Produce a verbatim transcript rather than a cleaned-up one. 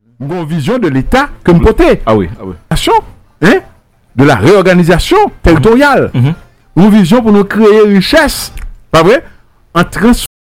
une vision de l'État que me porter. Ah oui, ah oui. Hein? De la réorganisation territoriale. Mm-hmm. Une vision pour nous créer richesse. Pas vrai? En trans